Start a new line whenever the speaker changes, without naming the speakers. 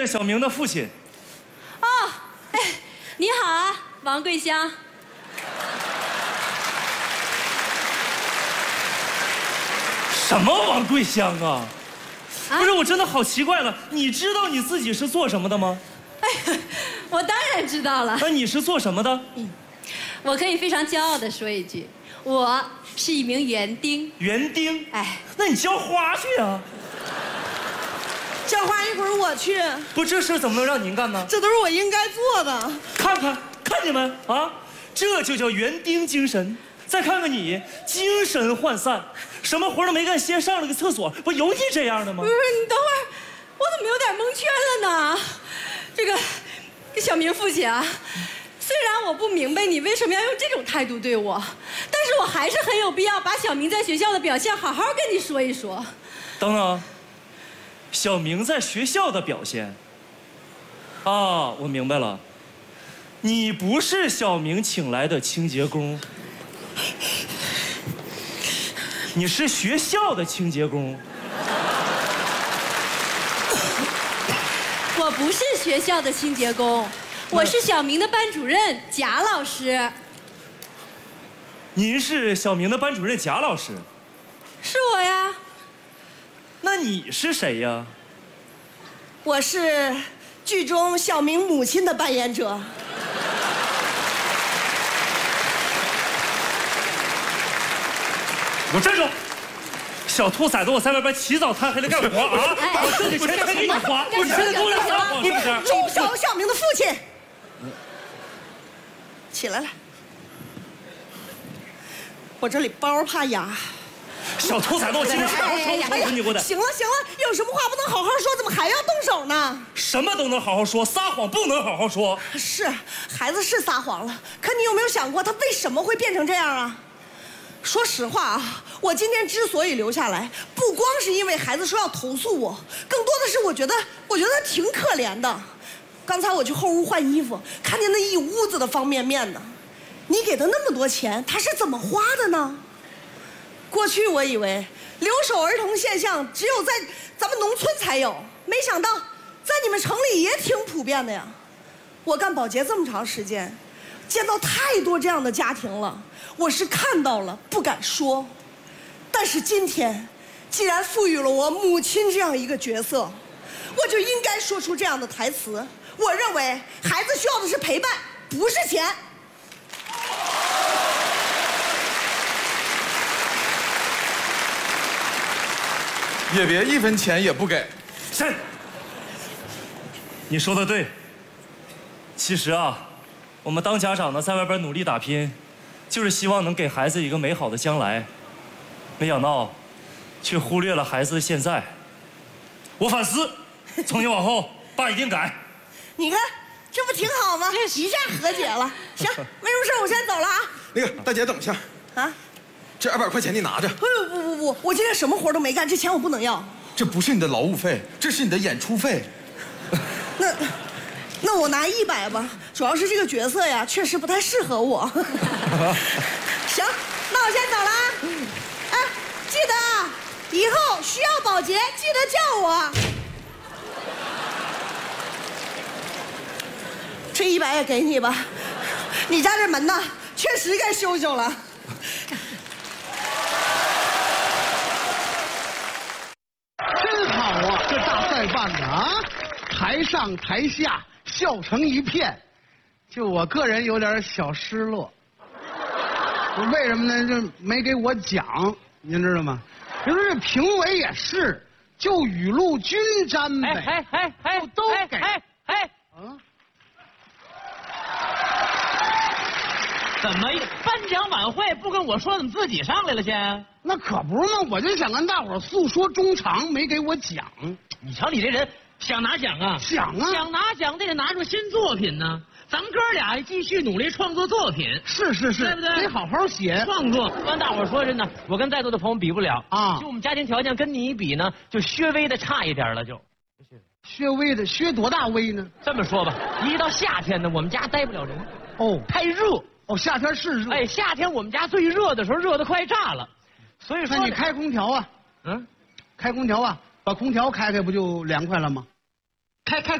是小明的父亲。
哦，哎，你好啊，王桂香。
什么王桂香啊？不是，我真的好奇怪了，你知道你自己是做什么的吗？
哎，我当然知道了。
那你是做什么的？
我可以非常骄傲地说一句，我是一名园丁。
园丁？
哎，
那你浇花去啊！
浇花一会儿我去。
不，这事怎么能让您干呢？
这都是我应该做的。
看你们啊，这就叫园丁精神。再看看你，精神涣散，什么活都没干，先上了个厕所，不有你这样的吗？
不是，你等会儿，我怎么有点蒙圈了呢？这个小明父亲啊，虽然我不明白你为什么要用这种态度对我，但是我还是很有必要把小明在学校的表现好好跟你说一说。
等等，小明在学校的表现啊，我明白了，你不是小明请来的清洁工。你是学校的清洁工。
我不是学校的清洁工，我是小明的班主任贾老师。
您是小明的班主任贾老师？
是我呀。
那你是谁呀？
我是剧中小明母亲的扮演者。
我站住！小兔崽子，我在外边起早贪黑的干活啊！我挣的钱还给你花，你现在给我来撒谎是不是？
你找小明的父亲。起来了，我这里包怕哑。
小兔崽子，我今天好好说你我的。
行了，有什么话不能好好说，怎么还要动手呢？
什么都能好好说，撒谎不能好好说。
是，孩子是撒谎了，可你有没有想过他为什么会变成这样啊？说实话啊，我今天之所以留下来，不光是因为孩子说要投诉我，更多的是我觉得他挺可怜的。刚才我去后屋换衣服，看见那一屋子的方便面呢。你给他那么多钱，他是怎么花的呢？过去我以为留守儿童现象只有在咱们农村才有，没想到在你们城里也挺普遍的呀。我干保洁这么长时间，见到太多这样的家庭了。我是看到了，不敢说，但是今天，既然赋予了我母亲这样一个角色，我就应该说出这样的台词。我认为孩子需要的是陪伴，不是钱。
也别1分钱也不给。
是，你说的对。其实啊，我们当家长的在外边努力打拼，就是希望能给孩子一个美好的将来，没想到，却忽略了孩子的现在。我反思，从今往后，爸一定改。
你看，这不挺好吗？一下和解了。行，没什么事，我先走了啊。
那个大姐，等一下。啊，这200块钱你拿着。
不，我今天什么活都没干，这钱我不能要。
这不是你的劳务费，这是你的演出费。
那我拿100吧，主要是这个角色呀，确实不太适合我。行，那我先走了啊。哎，记得啊，以后需要保洁记得叫我。这100也给你吧，你家这门呢，确实该修修了。
真好啊，这大赛办的啊，台上台下笑成一片，就我个人有点小失落。为什么呢？就没给我奖，您知道吗？你说这评委也是，就雨露均沾呗。都给。
怎么颁奖晚会不跟我说，怎么自己上来了先？
那可不是嘛，我就想跟大伙诉说衷肠，没给我奖。
你瞧你这人，想拿奖啊？
想啊！
想拿奖得拿出新作品呢。咱们哥俩继续努力创作作品。
是，对不对？得好好写
创作。跟大伙说真的，我跟在座的朋友比不了啊。就我们家庭条件跟你一比呢，就稍微的差一点了就。
稍微的，削多大微呢？
这么说吧，一到夏天呢，我们家待不了人。
哦，
太热。
哦，夏天是热。
哎，夏天我们家最热的时候，热得快炸了。所以说，
那你开空调啊？开空调啊，把空调开开不就凉快了吗？
开